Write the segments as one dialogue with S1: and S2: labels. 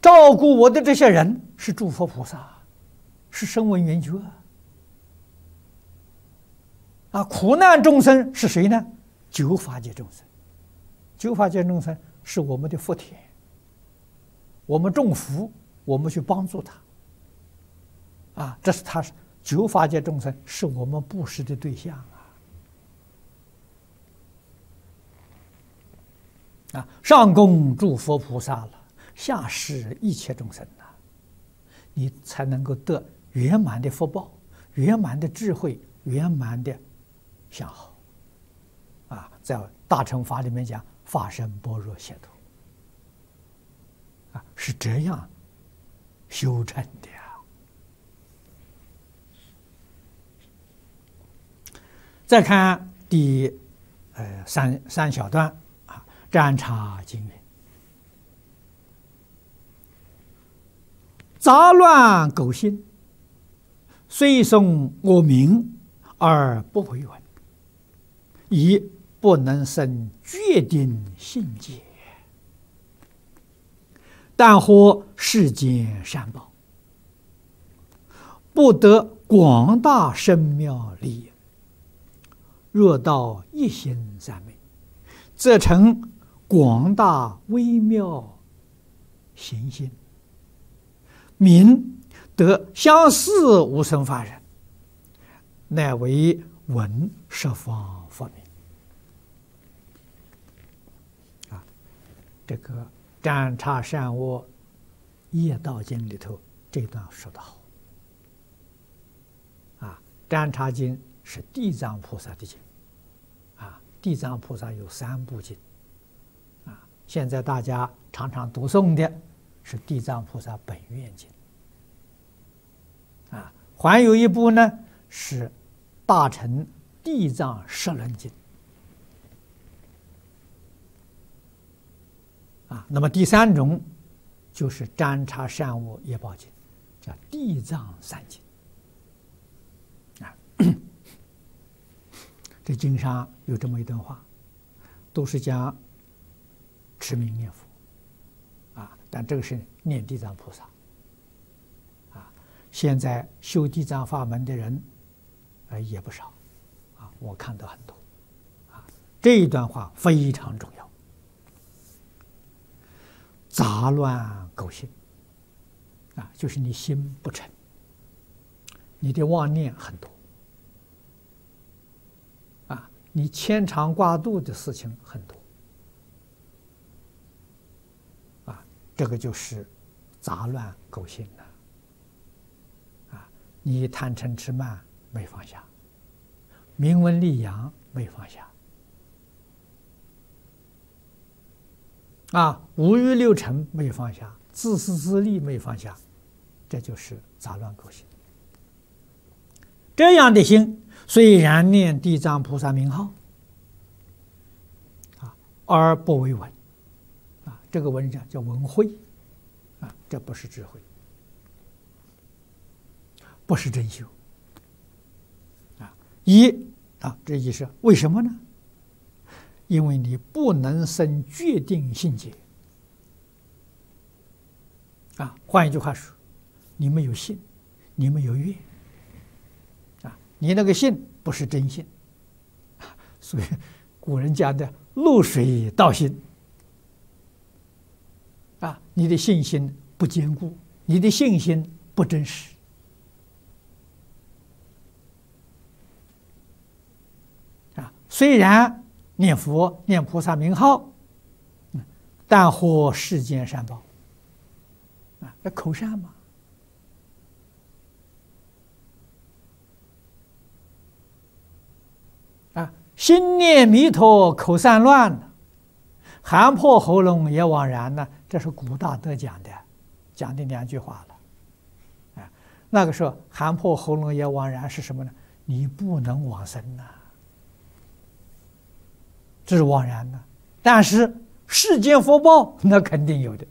S1: 照顾我的这些人是诸佛菩萨，是声闻缘觉啊。苦难众生是谁呢？九法界众生。九法界众生是我们的福田，我们种福，我们去帮助他啊。这是他九法界众生是我们布施的对象啊。上供诸佛菩萨了，下施一切众生呐，你才能够得圆满的福报、圆满的智慧、圆满的相好啊。在大乘法里面讲，法身般若解脱啊，是这样修成的呀。再看第三小段啊，占察经云：杂乱苟心，虽诵我名而不为闻，以不能生决定信解。但获世间善报，不得广大深妙利益。若到一心三昧，则成广大微妙行心，名得相似无生法忍，乃为闻十方佛名。啊，这个《占察善恶业道经》里头这段说得好。啊，《占察经》是地藏菩萨的经。啊，地藏菩萨有3部经。啊，现在大家常常读诵的是地藏菩萨本愿经。啊，还有一部呢是大乘地藏十轮经。啊，那么第3种就是占察善恶业报经，叫地藏三经。啊，这经上有这么一段话，都是讲持名念佛。啊，但这个是念地藏菩萨。啊，现在修地藏法门的人，也不少。啊，我看到很多。啊，这一段话非常重要。杂乱苟心，啊，就是你心不诚，你的妄念很多，啊，你牵肠挂肚的事情很多，啊，这个就是杂乱苟心了，啊，你贪嗔痴慢没放下，名闻利养没放下。啊，五欲六尘没放下，自私自利没放下，这就是杂乱苟心。这样的心，虽然念地藏菩萨名号，啊，而不为闻，啊，这个闻叫闻慧，啊，这不是智慧，不是真修，啊，这意思为什么呢？因为你不能生决定信解。啊，换一句话说，你没有信，你没有愿。啊，你那个信不是真信。所以古人讲的露水道心。啊，你的信心不坚固，你的信心不真实。啊，虽然念佛念菩萨名号，但获世间善报。啊，那口善嘛。啊，心念弥陀，口散乱，喊破喉咙也枉然呢。这是古大德讲的2句话了。啊，那个时候喊破喉咙也枉然是什么呢？你不能往生呐。这是枉然的，但是世间福报那肯定有的。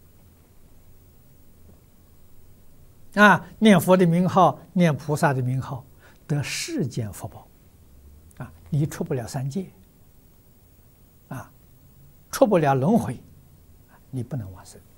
S1: 啊，念佛的名号，念菩萨的名号，得世间福报。啊，你出不了3界，啊，出不了轮回，你不能往生。